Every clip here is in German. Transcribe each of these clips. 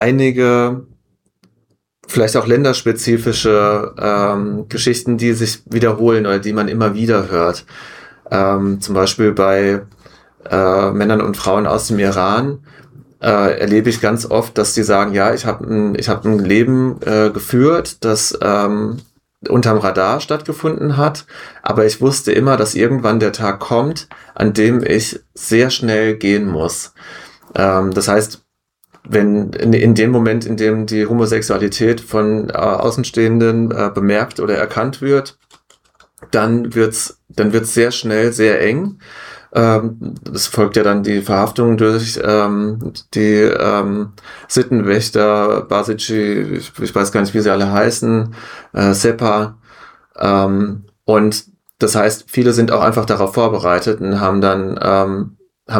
einige vielleicht auch länderspezifische Geschichten, die sich wiederholen oder die man immer wieder hört. Zum Beispiel bei Männern und Frauen aus dem Iran erlebe ich ganz oft, dass die sagen, ja, ich hab ein Leben geführt, das unterm Radar stattgefunden hat, aber ich wusste immer, dass irgendwann der Tag kommt, an dem ich sehr schnell gehen muss. Das heißt, wenn in dem Moment, in dem die Homosexualität von Außenstehenden bemerkt oder erkannt wird, dann wird's sehr schnell sehr eng. Es folgt ja dann die Verhaftung durch die Sittenwächter, Basici, ich weiß gar nicht, wie sie alle heißen, Sepa. Und das heißt, viele sind auch einfach darauf vorbereitet und haben dann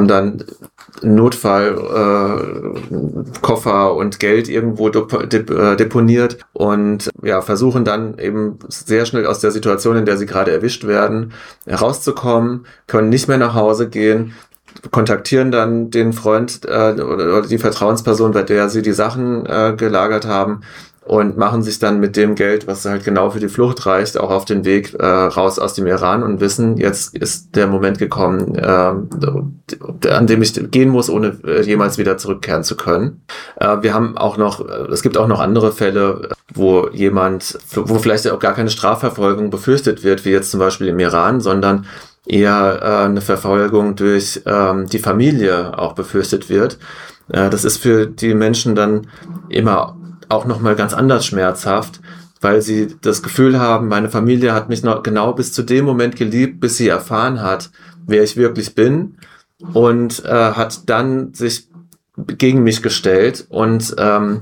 Notfall Koffer und Geld irgendwo deponiert und ja, versuchen dann eben sehr schnell aus der Situation, in der sie gerade erwischt werden, herauszukommen, können nicht mehr nach Hause gehen, kontaktieren dann den Freund oder die Vertrauensperson, bei der sie die Sachen gelagert haben, und machen sich dann mit dem Geld, was halt genau für die Flucht reicht, auch auf den Weg raus aus dem Iran und wissen, jetzt ist der Moment gekommen, an dem ich gehen muss, ohne jemals wieder zurückkehren zu können. Es gibt auch noch andere Fälle, wo vielleicht auch gar keine Strafverfolgung befürchtet wird, wie jetzt zum Beispiel im Iran, sondern eher eine Verfolgung durch die Familie auch befürchtet wird. Das ist für die Menschen dann immer auch nochmal ganz anders schmerzhaft, weil sie das Gefühl haben, meine Familie hat mich noch genau bis zu dem Moment geliebt, bis sie erfahren hat, wer ich wirklich bin, und hat dann sich gegen mich gestellt. Und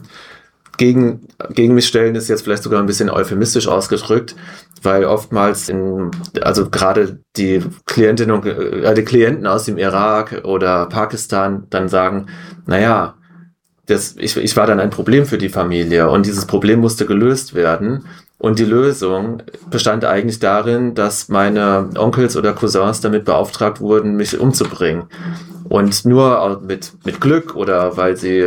gegen mich stellen ist jetzt vielleicht sogar ein bisschen euphemistisch ausgedrückt, weil oftmals gerade die Klientinnen und die Klienten aus dem Irak oder Pakistan dann sagen, naja, ich war dann ein Problem für die Familie und dieses Problem musste gelöst werden. Und die Lösung bestand eigentlich darin, dass meine Onkels oder Cousins damit beauftragt wurden, mich umzubringen. Und nur mit Glück oder weil sie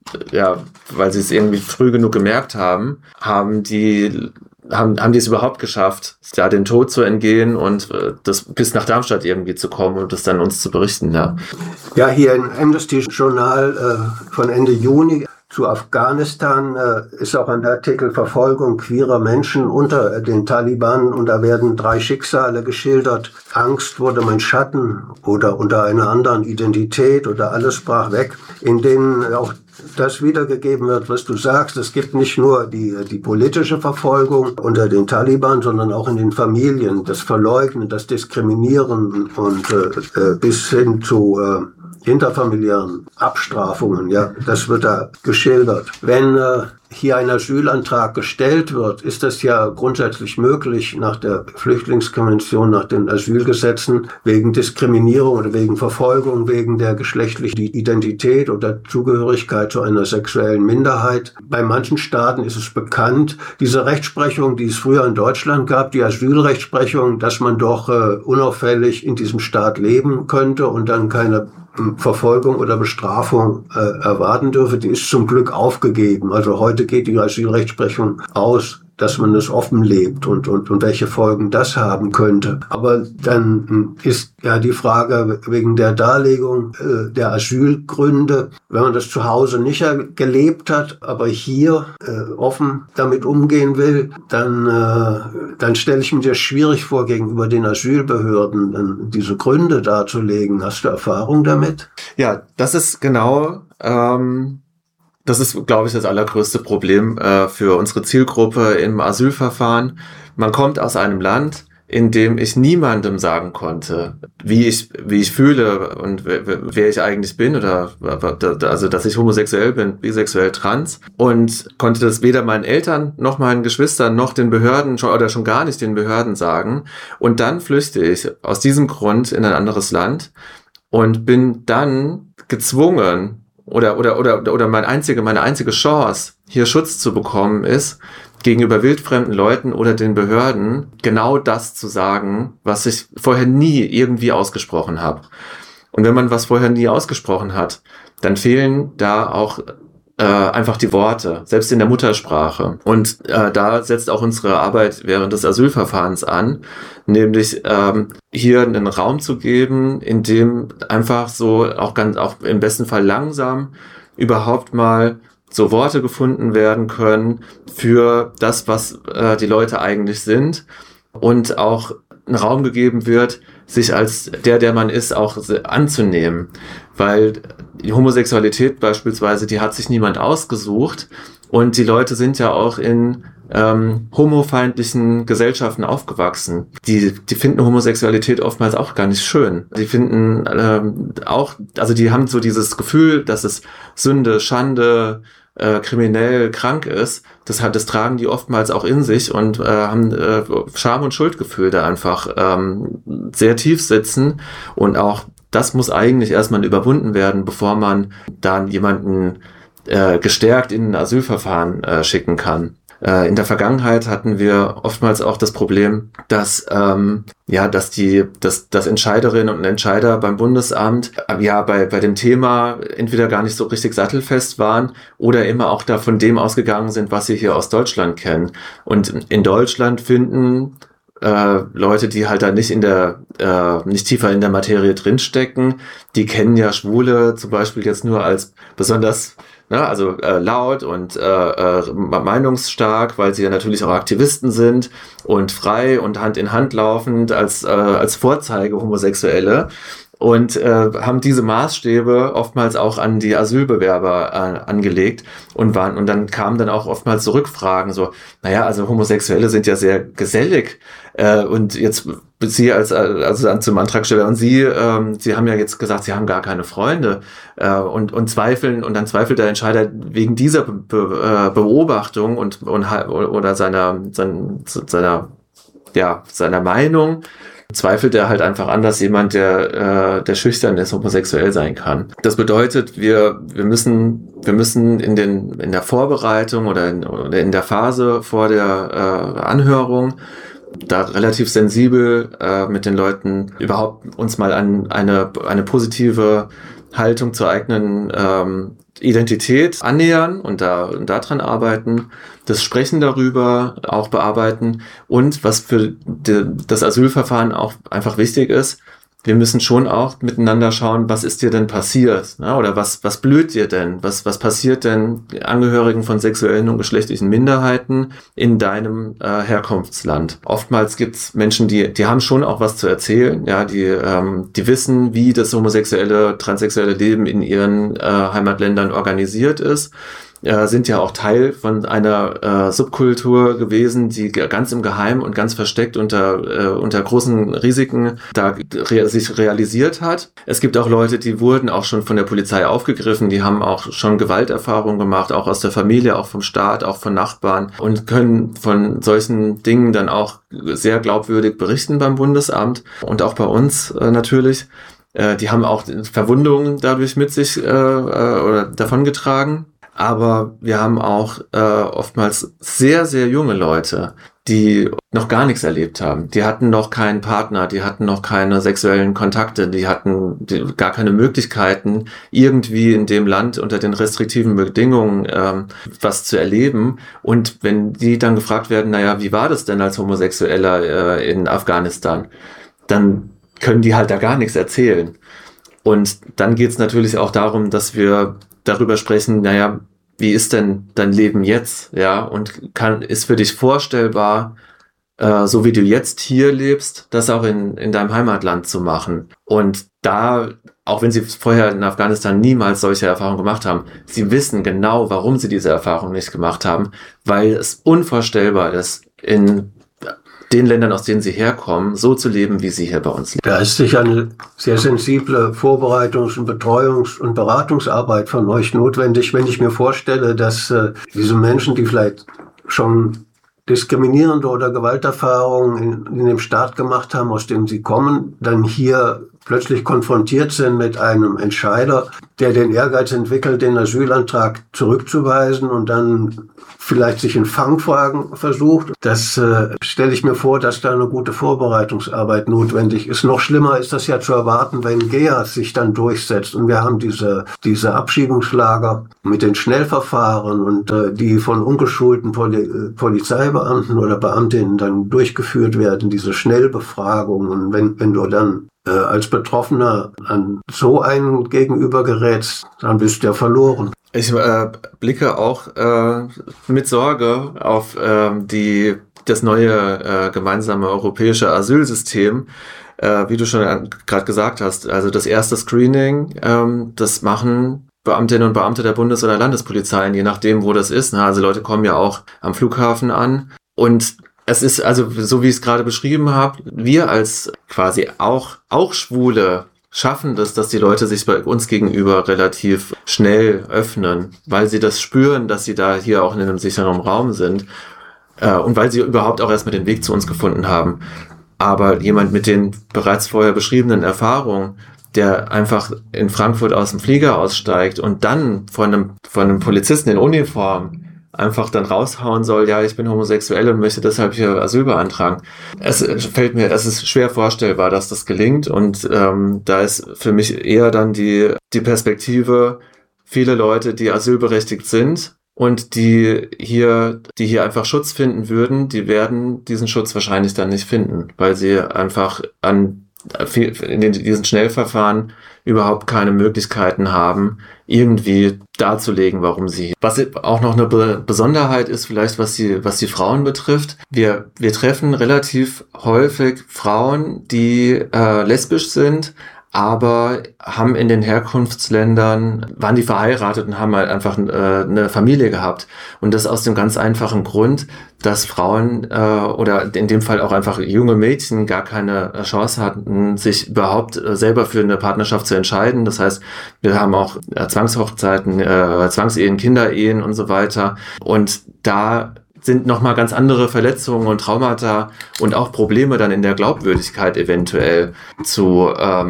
es irgendwie früh genug gemerkt haben die es überhaupt geschafft, da den Tod zu entgehen und das bis nach Darmstadt irgendwie zu kommen und das dann uns zu berichten. Ja, ja, hier im Amnesty-Journal von Ende Juni zu Afghanistan ist auch ein Artikel Verfolgung queerer Menschen unter den Taliban, und da werden 3 Schicksale geschildert. Angst wurde mein Schatten oder unter einer anderen Identität oder alles brach weg, in denen auch das wiedergegeben wird, was du sagst. Es gibt nicht nur die politische Verfolgung unter den Taliban, sondern auch in den Familien, das Verleugnen, das Diskriminieren und bis hin zu interfamiliären Abstrafungen, ja, das wird da geschildert. Wenn hier ein Asylantrag gestellt wird, ist das ja grundsätzlich möglich nach der Flüchtlingskonvention, nach den Asylgesetzen, wegen Diskriminierung oder wegen Verfolgung, wegen der geschlechtlichen Identität oder Zugehörigkeit zu einer sexuellen Minderheit. Bei manchen Staaten ist es bekannt, diese Rechtsprechung, die es früher in Deutschland gab, die Asylrechtsprechung, dass man doch unauffällig in diesem Staat leben könnte und dann keine Verfolgung oder Bestrafung erwarten dürfe, die ist zum Glück aufgegeben. Also heute geht die Asylrechtsprechung aus, dass man es offen lebt und welche Folgen das haben könnte. Aber dann ist ja die Frage wegen der Darlegung der Asylgründe, wenn man das zu Hause nicht gelebt hat, aber hier offen damit umgehen will, dann stelle ich mir das schwierig vor, gegenüber den Asylbehörden dann diese Gründe darzulegen. Hast du Erfahrung damit? Ja, das ist genau... Das ist, glaube ich, das allergrößte Problem für unsere Zielgruppe im Asylverfahren. Man kommt aus einem Land, in dem ich niemandem sagen konnte, wie ich fühle und wer ich eigentlich bin, oder also dass ich homosexuell bin, bisexuell, trans, und konnte das weder meinen Eltern noch meinen Geschwistern noch den Behörden oder schon gar nicht den Behörden sagen. Und dann flüchte ich aus diesem Grund in ein anderes Land und bin dann gezwungen, oder meine einzige Chance, hier Schutz zu bekommen, ist, gegenüber wildfremden Leuten oder den Behörden genau das zu sagen, was ich vorher nie irgendwie ausgesprochen habe. Und wenn man was vorher nie ausgesprochen hat, dann fehlen da auch einfach die Worte, selbst in der Muttersprache. Und da setzt auch unsere Arbeit während des Asylverfahrens an, nämlich hier einen Raum zu geben, in dem einfach so auch im besten Fall langsam überhaupt mal so Worte gefunden werden können für das, was die Leute eigentlich sind, und auch ein Raum gegeben wird, sich als der man ist, auch anzunehmen. Weil die Homosexualität beispielsweise, die hat sich niemand ausgesucht, und die Leute sind ja auch in homofeindlichen Gesellschaften aufgewachsen. Die finden Homosexualität oftmals auch gar nicht schön. Die finden die haben so dieses Gefühl, dass es Sünde, Schande, kriminell, krank ist. Das tragen die oftmals auch in sich und haben Scham- und Schuldgefühl da einfach sehr tief sitzen, und auch das muss eigentlich erstmal überwunden werden, bevor man dann jemanden gestärkt in ein Asylverfahren schicken kann. In der Vergangenheit hatten wir oftmals auch das Problem, dass Entscheiderinnen und Entscheider beim Bundesamt bei dem Thema entweder gar nicht so richtig sattelfest waren oder immer auch da von dem ausgegangen sind, was sie hier aus Deutschland kennen. Und in Deutschland finden Leute, die halt da nicht tiefer in der Materie drinstecken, die kennen ja Schwule zum Beispiel jetzt nur als besonders laut und meinungsstark, weil sie ja natürlich auch Aktivisten sind und frei und Hand in Hand laufend als Vorzeige Homosexuelle, und haben diese Maßstäbe oftmals auch an die Asylbewerber angelegt, und dann kamen dann auch oftmals so Rückfragen, so, also Homosexuelle sind ja sehr gesellig, und jetzt Sie zum Antragsteller und Sie haben ja jetzt gesagt, Sie haben gar keine Freunde, und zweifeln, und dann zweifelt der Entscheider wegen dieser Beobachtung oder seiner Meinung, zweifelt er halt einfach an, dass jemand, der schüchtern ist, homosexuell sein kann. Das bedeutet, wir müssen in der Vorbereitung oder in der Phase vor der Anhörung da relativ sensibel mit den Leuten überhaupt uns mal an eine positive Haltung zur eigenen Identität annähern und daran arbeiten, das Sprechen darüber auch bearbeiten, und was für das Asylverfahren auch einfach wichtig ist, wir müssen schon auch miteinander schauen, was ist dir denn passiert, ne? Oder was blüht dir denn? Was passiert denn Angehörigen von sexuellen und geschlechtlichen Minderheiten in deinem Herkunftsland? Oftmals gibt's Menschen, die haben schon auch was zu erzählen, ja, die wissen, wie das homosexuelle, transsexuelle Leben in ihren Heimatländern organisiert ist. Sind ja auch Teil von einer Subkultur gewesen, die ganz im Geheimen und ganz versteckt unter großen Risiken sich realisiert hat. Es gibt auch Leute, die wurden auch schon von der Polizei aufgegriffen, die haben auch schon Gewalterfahrungen gemacht, auch aus der Familie, auch vom Staat, auch von Nachbarn, und können von solchen Dingen dann auch sehr glaubwürdig berichten beim Bundesamt und auch bei uns natürlich. Die haben auch Verwundungen dadurch mit sich oder davongetragen. Aber wir haben auch oftmals sehr, sehr junge Leute, die noch gar nichts erlebt haben. Die hatten noch keinen Partner, die hatten noch keine sexuellen Kontakte, die hatten gar keine Möglichkeiten, irgendwie in dem Land unter den restriktiven Bedingungen was zu erleben. Und wenn die dann gefragt werden, wie war das denn als Homosexueller in Afghanistan, dann können die halt da gar nichts erzählen. Und dann geht's natürlich auch darum, dass wir darüber sprechen, wie ist denn dein Leben jetzt, ja, und ist für dich vorstellbar, so wie du jetzt hier lebst, das auch in deinem Heimatland zu machen. Und da, auch wenn sie vorher in Afghanistan niemals solche Erfahrungen gemacht haben, sie wissen genau, warum sie diese Erfahrung nicht gemacht haben, weil es unvorstellbar ist, in den Ländern, aus denen sie herkommen, so zu leben, wie sie hier bei uns leben. Da ist sicher eine sehr sensible Vorbereitungs- und Betreuungs- und Beratungsarbeit von euch notwendig, wenn ich mir vorstelle, dass diese Menschen, die vielleicht schon diskriminierende oder Gewalterfahrungen in dem Staat gemacht haben, aus dem sie kommen, dann hier plötzlich konfrontiert sind mit einem Entscheider, der den Ehrgeiz entwickelt, den Asylantrag zurückzuweisen und dann vielleicht sich in Fangfragen versucht. Das stelle ich mir vor, dass da eine gute Vorbereitungsarbeit notwendig ist. Noch schlimmer ist das ja zu erwarten, wenn GEAS sich dann durchsetzt. Und wir haben diese Abschiebungslager mit den Schnellverfahren und die von ungeschulten Polizeibeamten oder Beamtinnen dann durchgeführt werden, diese Schnellbefragungen. Und wenn du dann als Betroffener an so einen gegenüber gerätst, dann bist du ja verloren. Ich blicke auch mit Sorge auf das neue gemeinsame europäische Asylsystem, wie du schon gerade gesagt hast. Also das erste Screening, das machen Beamtinnen und Beamte der Bundes- oder Landespolizeien, je nachdem, wo das ist. Also Leute kommen ja auch am Flughafen an. Und es ist also, so wie ich es gerade beschrieben habe, wir als quasi auch Schwule schaffen das, dass die Leute sich bei uns gegenüber relativ schnell öffnen, weil sie das spüren, dass sie da hier auch in einem sicheren Raum sind und weil sie überhaupt auch erstmal den Weg zu uns gefunden haben. Aber jemand mit den bereits vorher beschriebenen Erfahrungen, der einfach in Frankfurt aus dem Flieger aussteigt und dann von einem Polizisten in Uniform einfach dann raushauen soll, ja, ich bin homosexuell und möchte deshalb hier Asyl beantragen. Es ist schwer vorstellbar, dass das gelingt und da ist für mich eher dann die Perspektive, viele Leute, die asylberechtigt sind und die hier einfach Schutz finden würden, die werden diesen Schutz wahrscheinlich dann nicht finden, weil sie einfach in diesen Schnellverfahren überhaupt keine Möglichkeiten haben, irgendwie darzulegen, warum sie. Was auch noch eine Besonderheit ist, vielleicht was die Frauen betrifft. Wir treffen relativ häufig Frauen, die lesbisch sind, aber haben in den Herkunftsländern, waren die verheiratet und haben halt einfach eine Familie gehabt. Und das aus dem ganz einfachen Grund, dass Frauen oder in dem Fall auch einfach junge Mädchen gar keine Chance hatten, sich überhaupt selber für eine Partnerschaft zu entscheiden. Das heißt, wir haben auch Zwangshochzeiten, Zwangsehen, Kinderehen und so weiter. Und da sind nochmal ganz andere Verletzungen und Traumata und auch Probleme dann in der Glaubwürdigkeit eventuell zu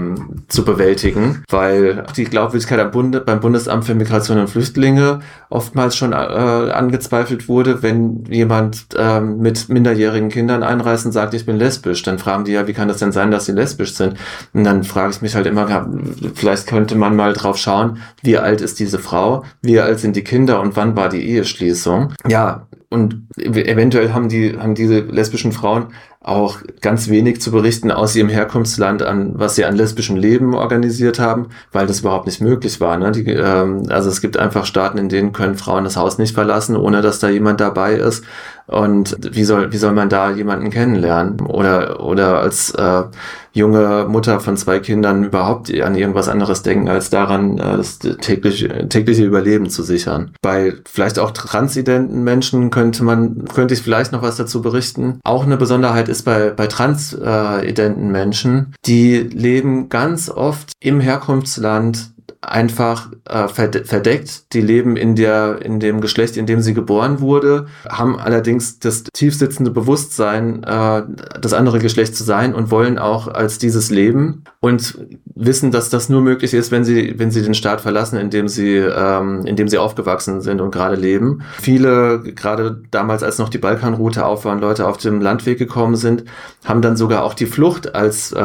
bewältigen, weil die Glaubwürdigkeit beim Bundesamt für Migration und Flüchtlinge oftmals schon angezweifelt wurde, wenn jemand mit minderjährigen Kindern einreist und sagt, ich bin lesbisch, dann fragen die ja, wie kann das denn sein, dass sie lesbisch sind? Und dann frage ich mich halt immer, vielleicht könnte man mal drauf schauen, wie alt ist diese Frau, wie alt sind die Kinder und wann war die Eheschließung? Ja, und eventuell haben diese lesbischen Frauen auch ganz wenig zu berichten aus ihrem Herkunftsland, was sie an lesbischem Leben organisiert haben, weil das überhaupt nicht möglich war. Ne? Also es gibt einfach Staaten, in denen können Frauen das Haus nicht verlassen, ohne dass da jemand dabei ist. Und wie soll man da jemanden kennenlernen? Oder als junge Mutter von 2 Kindern überhaupt an irgendwas anderes denken, als daran, das tägliche Überleben zu sichern. Bei vielleicht auch transidenten Menschen könnte ich vielleicht noch was dazu berichten. Auch eine Besonderheit ist bei transidenten Menschen, die leben ganz oft im Herkunftsland einfach verdeckt. Die leben in dem Geschlecht, in dem sie geboren wurde, haben allerdings das tiefsitzende Bewusstsein, das andere Geschlecht zu sein und wollen auch als dieses leben und wissen, dass das nur möglich ist, wenn sie den Staat verlassen, in dem sie aufgewachsen sind und gerade leben. Viele, gerade damals, als noch die Balkanroute auf war und Leute auf dem Landweg gekommen sind, haben dann sogar auch die Flucht als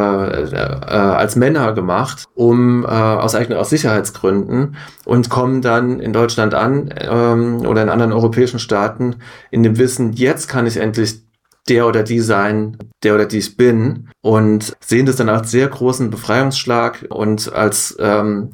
Männer gemacht, aus Sicherheitsgründen und kommen dann in Deutschland an oder in anderen europäischen Staaten in dem Wissen, jetzt kann ich endlich der oder die sein, der oder die ich bin und sehen das dann als sehr großen Befreiungsschlag und als eine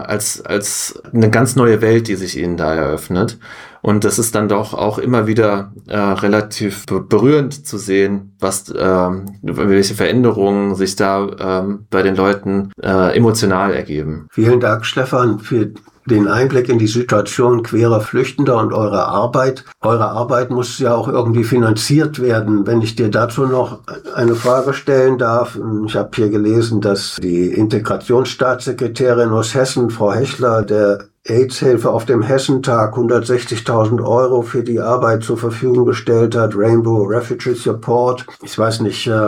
ganz neue Welt, die sich ihnen da eröffnet. Und das ist dann doch auch immer wieder relativ berührend zu sehen, welche Veränderungen sich da bei den Leuten emotional ergeben. Vielen Dank, Stefan, für den Einblick in die Situation queerer Flüchtender und eure Arbeit. Eure Arbeit muss ja auch irgendwie finanziert werden. Wenn ich dir dazu noch eine Frage stellen darf. Ich habe hier gelesen, dass die Integrationsstaatssekretärin aus Hessen, Frau Hechler, der AIDS-Hilfe auf dem Hessentag 160.000 Euro für die Arbeit zur Verfügung gestellt hat. Rainbow Refugee Support. Ich weiß nicht,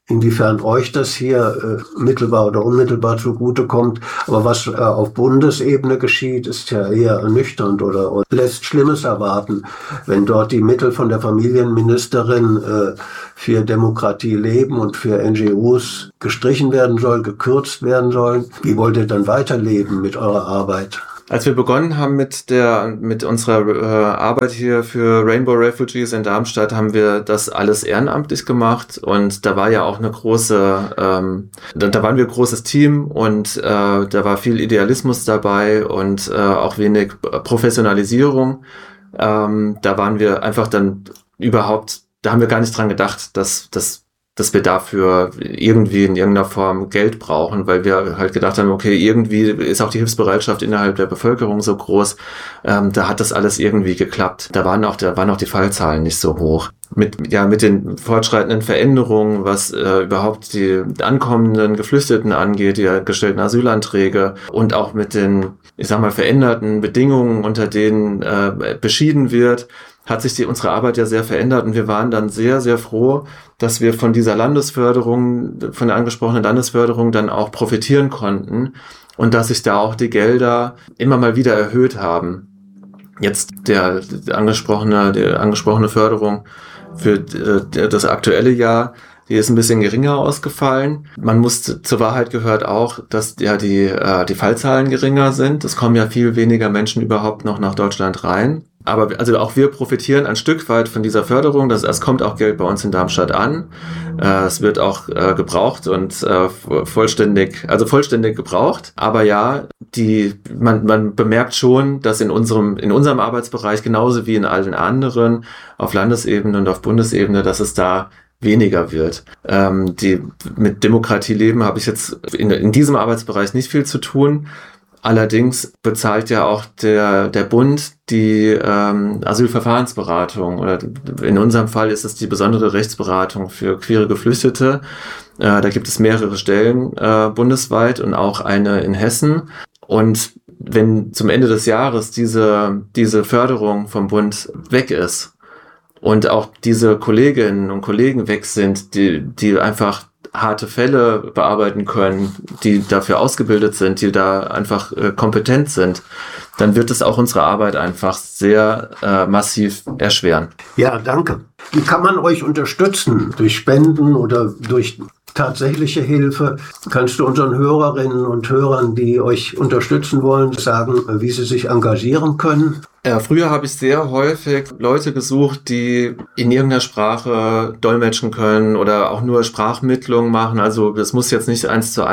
inwiefern euch das hier mittelbar oder unmittelbar zugutekommt. Aber was auf Bundesebene geschieht, ist ja eher ernüchternd oder lässt Schlimmes erwarten. Wenn dort die Mittel von der Familienministerin für Demokratie leben und für NGOs gestrichen werden soll, gekürzt werden sollen, wie wollt ihr dann weiterleben mit eurer Arbeit? Als wir begonnen haben mit unserer Arbeit hier für Rainbow Refugees in Darmstadt, haben wir das alles ehrenamtlich gemacht und da war ja auch da waren wir ein großes Team und da war viel Idealismus dabei und auch wenig Professionalisierung. Da waren wir einfach da haben wir gar nicht dran gedacht, dass wir dafür irgendwie in irgendeiner Form Geld brauchen, weil wir halt gedacht haben, okay, irgendwie ist auch die Hilfsbereitschaft innerhalb der Bevölkerung so groß, da hat das alles irgendwie geklappt. Da waren auch die Fallzahlen nicht so hoch. Mit den fortschreitenden Veränderungen, was überhaupt die ankommenden Geflüchteten angeht, die gestellten Asylanträge und auch mit den, veränderten Bedingungen, unter denen beschieden wird, hat sich unsere Arbeit ja sehr verändert und wir waren dann sehr, sehr froh, dass wir von dieser Landesförderung, von der angesprochenen Landesförderung dann auch profitieren konnten und dass sich da auch die Gelder immer mal wieder erhöht haben. Jetzt die angesprochene Förderung für das aktuelle Jahr, die ist ein bisschen geringer ausgefallen. Man muss, zur Wahrheit gehört auch, dass ja die Fallzahlen geringer sind. Es kommen ja viel weniger Menschen überhaupt noch nach Deutschland rein. Aber also auch wir profitieren ein Stück weit von dieser Förderung. Es kommt auch Geld bei uns in Darmstadt an. Es wird auch gebraucht und vollständig gebraucht. Aber ja, man bemerkt schon, dass in unserem Arbeitsbereich genauso wie in allen anderen auf Landesebene und auf Bundesebene, dass es da weniger wird. Mit Demokratie leben habe ich jetzt in diesem Arbeitsbereich nicht viel zu tun. Allerdings bezahlt ja auch der Bund die Asylverfahrensberatung oder in unserem Fall ist es die besondere Rechtsberatung für queere Geflüchtete. Da gibt es mehrere Stellen bundesweit und auch eine in Hessen. Und wenn zum Ende des Jahres diese Förderung vom Bund weg ist und auch diese Kolleginnen und Kollegen weg sind, die einfach harte Fälle bearbeiten können, die dafür ausgebildet sind, die da einfach kompetent sind, dann wird es auch unsere Arbeit einfach sehr massiv erschweren. Ja, danke. Wie kann man euch unterstützen? Durch Spenden oder durch tatsächliche Hilfe? Kannst du unseren Hörerinnen und Hörern, die euch unterstützen wollen, sagen, wie sie sich engagieren können? Früher habe ich sehr häufig Leute gesucht, die in irgendeiner Sprache dolmetschen können oder auch nur Sprachmittlung machen. Also das muss jetzt nicht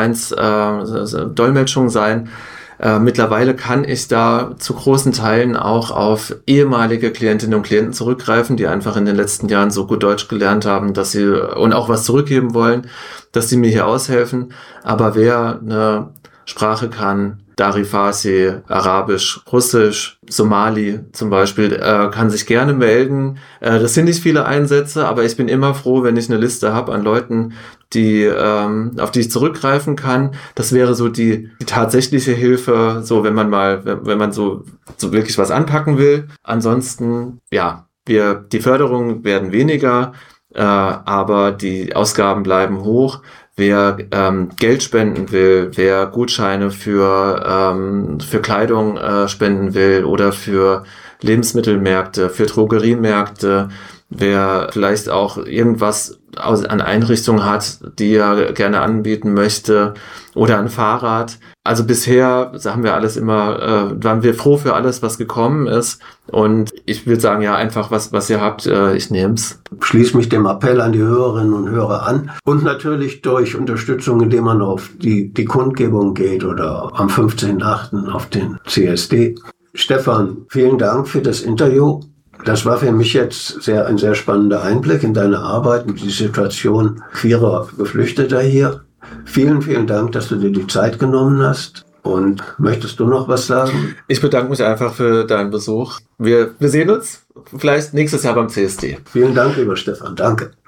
1:1 Dolmetschung sein. Mittlerweile kann ich da zu großen Teilen auch auf ehemalige Klientinnen und Klienten zurückgreifen, die einfach in den letzten Jahren so gut Deutsch gelernt haben, dass sie und auch was zurückgeben wollen, dass sie mir hier aushelfen. Aber wer eine Sprache kann, Dari Farsi, Arabisch, Russisch, Somali zum Beispiel, kann sich gerne melden. Das sind nicht viele Einsätze, aber ich bin immer froh, wenn ich eine Liste habe an Leuten, auf die ich zurückgreifen kann. Das wäre so die tatsächliche Hilfe, so wenn man so wirklich was anpacken will. Ansonsten, ja, die Förderungen werden weniger, aber die Ausgaben bleiben hoch. Wer Geld spenden will, wer Gutscheine für Kleidung spenden will oder für Lebensmittelmärkte, für Drogeriemärkte, wer vielleicht auch irgendwas an Einrichtungen hat, die er gerne anbieten möchte oder ein Fahrrad. Also bisher haben wir waren wir froh für alles, was gekommen ist. Und ich würde sagen, ja, einfach was ihr habt, ich nehme es. Schließe mich dem Appell an die Hörerinnen und Hörer an. Und natürlich durch Unterstützung, indem man auf die Kundgebung geht oder am 15.8. auf den CSD. Stefan, vielen Dank für das Interview. Das war für mich jetzt ein sehr spannender Einblick in deine Arbeit und die Situation queerer Geflüchteter hier. Vielen, vielen Dank, dass du dir die Zeit genommen hast. Und möchtest du noch was sagen? Ich bedanke mich einfach für deinen Besuch. Wir sehen uns vielleicht nächstes Jahr beim CSD. Vielen Dank, lieber Stefan. Danke.